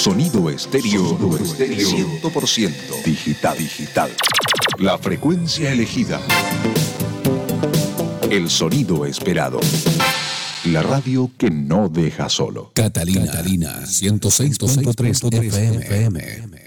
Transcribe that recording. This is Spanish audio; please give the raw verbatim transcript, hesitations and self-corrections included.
Sonido estéreo, Sonido estéreo cien por ciento digital, digital. La frecuencia elegida. El sonido esperado. La radio que no deja solo. Catalina, Catalina ciento seis punto tres F M.